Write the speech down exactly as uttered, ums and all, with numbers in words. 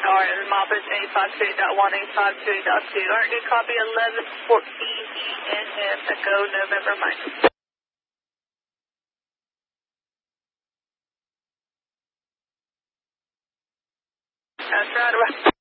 radar, and mop is eight five two dot one eight five two dot two. Alright, good copy, eleven fourteen E N M, Echo November Mike. That's right.